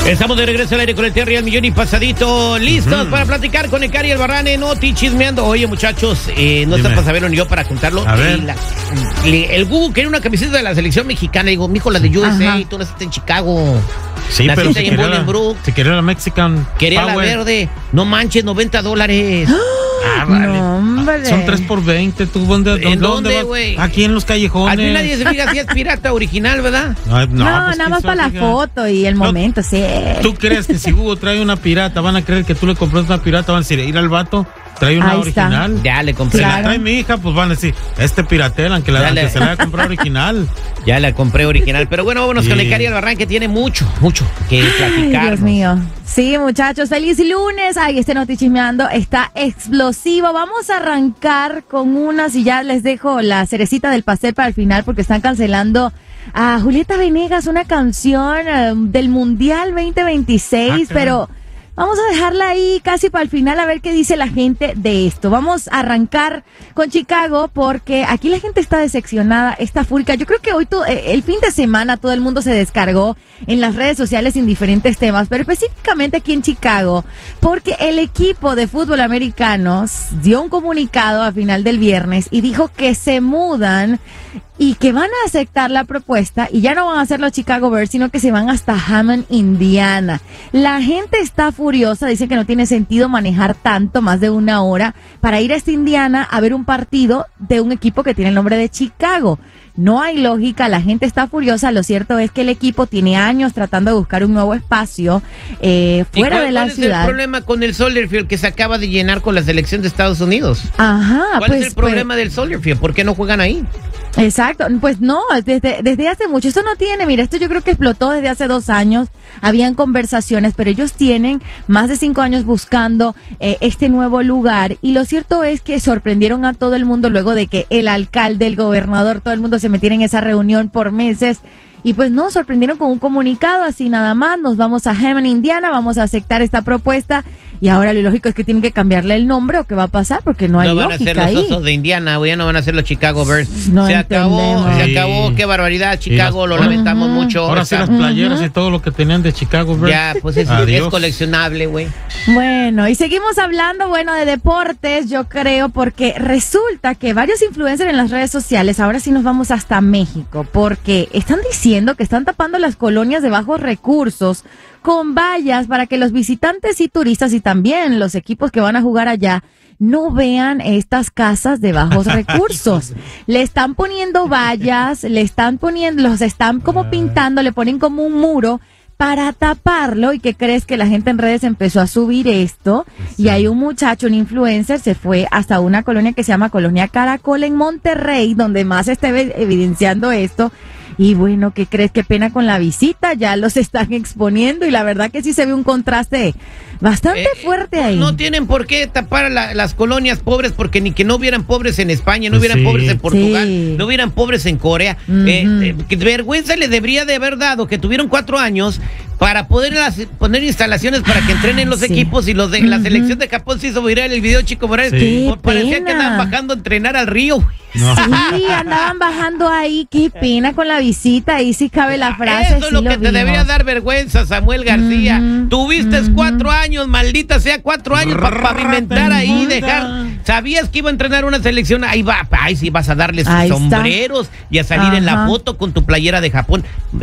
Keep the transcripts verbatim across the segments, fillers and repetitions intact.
Estamos de regreso al aire con el Terry al millón y pasadito, listos uh-huh. para platicar con Ecari Albarrane, Noti chismeando. Oye, muchachos, eh, no está para saberlo ni yo para contarlo. A ver. La, le, el Google quería una camiseta de la selección mexicana. Digo, mijo, la de U S A, Ajá. tú naciste en Chicago. Sí, la pero si quería, la, si quería la Mexican Quería Power. La verde. No manches, noventa dólares. Ah, vale. No, hombre. Son tres por veinte. ¿Tú dónde, dónde, ¿En dónde, güey? Aquí en los callejones. Al fin nadie se fija si es pirata original, ¿verdad? No, no, no pues nada más para la foto y el momento, no, sí. ¿Tú crees que si Hugo trae una pirata, van a creer que tú le compraste una pirata? Van a decir, ir al vato, trae una Ahí original. Está. Ya le compré. Claro. Si la trae mi hija, pues van a decir, este piratera, aunque, la, aunque se la haya comprado original. Ya la compré original. Pero bueno, vámonos sí. con Ecari Albarrán, que tiene mucho, mucho que platicar. Ay, Dios mío. Sí, muchachos, feliz lunes. Ay, este Noti Chismeando está explosivo. Vamos a arrancar con unas y ya les dejo la cerecita del pastel para el final porque están cancelando a Julieta Venegas, una canción uh, del Mundial veinte veintiséis, ah, pero vamos a dejarla ahí casi para el final a ver qué dice la gente de esto. Vamos a arrancar con Chicago porque aquí la gente está decepcionada, está fúrica. Yo creo que hoy to, el fin de semana todo el mundo se descargó en las redes sociales en diferentes temas, pero específicamente aquí en Chicago, porque el equipo de fútbol americano dio un comunicado a final del viernes y dijo que se mudan y que van a aceptar la propuesta y ya no van a hacer los Chicago Bears, sino que se van hasta Hammond, Indiana. La gente está furiosa, dicen que no tiene sentido manejar tanto, más de una hora, para ir a esta Indiana a ver un partido de un equipo que tiene el nombre de Chicago. No hay lógica, la gente está furiosa. Lo cierto es que el equipo tiene años tratando de buscar un nuevo espacio eh, fuera cuál, de la ¿cuál ciudad. ¿Cuál es el problema con el Soldier Field que se acaba de llenar con la selección de Estados Unidos? Ajá. ¿Cuál pues, es el problema pues, del Soldier Field? ¿Por qué no juegan ahí? Exacto, pues no, desde, desde hace mucho, esto no tiene, mira, esto yo creo que explotó desde hace dos años, habían conversaciones, pero ellos tienen más de cinco años buscando eh, este nuevo lugar, y lo cierto es que sorprendieron a todo el mundo luego de que el alcalde, el gobernador, todo el mundo se metiera en esa reunión por meses. Y pues no, sorprendieron con un comunicado, así nada más, nos vamos a Hammond, Indiana, vamos a aceptar esta propuesta, y ahora lo lógico es que tienen que cambiarle el nombre, o qué va a pasar, porque no hay no lógica ahí. No van a ser los Osos de Indiana, ya no van a ser los Chicago Bears. No se entendemos. acabó, se acabó, qué barbaridad, Chicago, las, lo lamentamos uh-huh. mucho. Ahora sí las playeras uh-huh. y todo lo que tenían de Chicago Bears. Ya, pues es, es coleccionable, güey. Bueno, y seguimos hablando, bueno, de deportes, yo creo, porque resulta que varios influencers en las redes sociales, ahora sí nos vamos hasta México, porque están diciendo que están tapando las colonias de bajos recursos con vallas para que los visitantes y turistas y también los equipos que van a jugar allá no vean estas casas de bajos recursos. Le están poniendo vallas, le están poniendo, los están como pintando, le ponen como un muro para taparlo. ¿Y qué crees? Que la gente en redes empezó a subir esto sí. y hay un muchacho, un influencer, se fue hasta una colonia que se llama Colonia Caracol en Monterrey, donde más se está evidenciando esto. Y bueno, ¿qué crees? Qué pena con la visita, ya los están exponiendo y la verdad que sí se ve un contraste bastante eh, fuerte ahí. No tienen por qué tapar la, las colonias pobres, porque ni que no hubieran pobres en España, no hubieran sí, pobres en Portugal, sí. no hubieran pobres en Corea. Uh-huh. eh, eh, vergüenza les debería de haber dado que tuvieron cuatro años para poder las, poner instalaciones para que entrenen los sí. equipos, y los de uh-huh. la selección de Japón se hizo viral el video, Chico Morales. Sí. Parecía pena. que andaban bajando a entrenar al río. No. Sí, andaban bajando ahí, qué pena con la visita, ahí sí cabe la frase. Eso es lo sí que lo te vimos. debería dar vergüenza, Samuel García. Uh-huh. Tuviste uh-huh. cuatro años, maldita sea, cuatro años para pavimentar ahí y dejar. ¿Sabías que iba a entrenar una selección? Ahí va, ahí sí vas a darle sus ahí sombreros está. y a salir Ajá. en la foto con tu playera de Japón.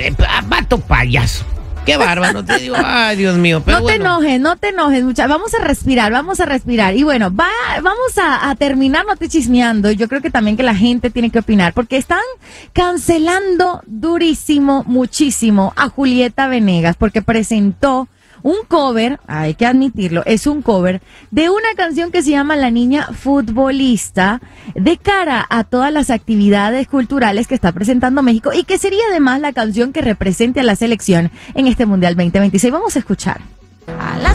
Vato payaso. Qué bárbaro, te digo, ay Dios mío. Pero no bueno. te enojes, no te enojes, muchachos. Vamos a respirar, vamos a respirar. Y bueno, va, vamos a, a terminar no te chismeando. Yo creo que también que la gente tiene que opinar, porque están cancelando durísimo, muchísimo a Julieta Venegas, porque presentó un cover, hay que admitirlo, es un cover de una canción que se llama La Niña Futbolista, de cara a todas las actividades culturales que está presentando México y que sería además la canción que represente a la selección en este Mundial veinte veintiséis. Vamos a escuchar. A la